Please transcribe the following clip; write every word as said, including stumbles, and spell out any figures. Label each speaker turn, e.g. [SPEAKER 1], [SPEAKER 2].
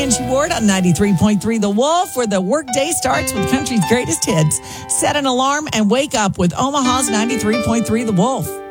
[SPEAKER 1] Angie Ward on ninety-three point three The Wolf, where the workday starts with country's greatest hits. Set an alarm and wake up with Omaha's ninety-three point three The Wolf.